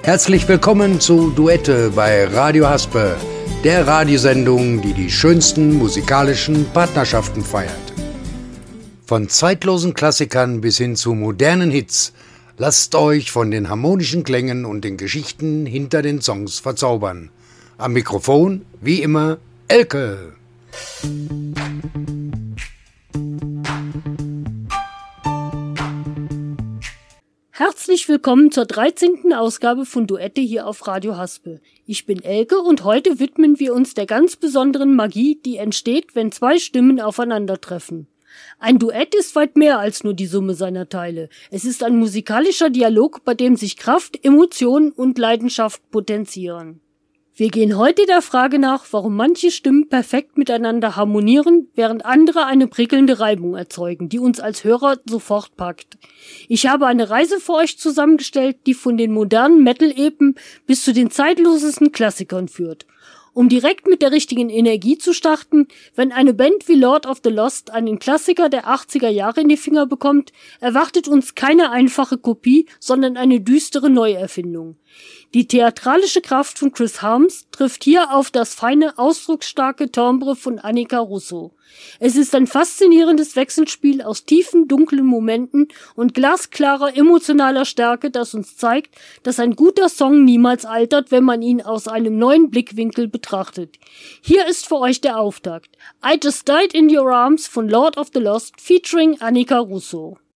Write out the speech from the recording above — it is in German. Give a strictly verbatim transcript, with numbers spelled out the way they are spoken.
Herzlich willkommen zu Duette bei Radio Haspe, der Radiosendung, die die schönsten musikalischen Partnerschaften feiert. Von zeitlosen Klassikern bis hin zu modernen Hits, lasst euch von den harmonischen Klängen und den Geschichten hinter den Songs verzaubern. Am Mikrofon, wie immer, Elke. Herzlich willkommen zur dreizehnten Ausgabe von Duette hier auf Radio Haspe. Ich bin Elke und heute widmen wir uns der ganz besonderen Magie, die entsteht, wenn zwei Stimmen aufeinandertreffen. Ein Duett ist weit mehr als nur die Summe seiner Teile. Es ist ein musikalischer Dialog, bei dem sich Kraft, Emotion und Leidenschaft potenzieren. Wir gehen heute der Frage nach, warum manche Stimmen perfekt miteinander harmonieren, während andere eine prickelnde Reibung erzeugen, die uns als Hörer sofort packt. Ich habe eine Reise für euch zusammengestellt, die von den modernen Metal-Epen bis zu den zeitlosesten Klassikern führt. Um direkt mit der richtigen Energie zu starten, wenn eine Band wie Lord of the Lost einen Klassiker der achtziger Jahre in die Finger bekommt, erwartet uns keine einfache Kopie, sondern eine düstere Neuerfindung. Die theatralische Kraft von Chris Harms trifft hier auf das feine, ausdrucksstarke Timbre von Annika Russo. Es ist ein faszinierendes Wechselspiel aus tiefen, dunklen Momenten und glasklarer emotionaler Stärke, das uns zeigt, dass ein guter Song niemals altert, wenn man ihn aus einem neuen Blickwinkel betrachtet. Hier ist für euch der Auftakt. I Just Died in Your Arms von Lord of the Lost featuring Annika Russo.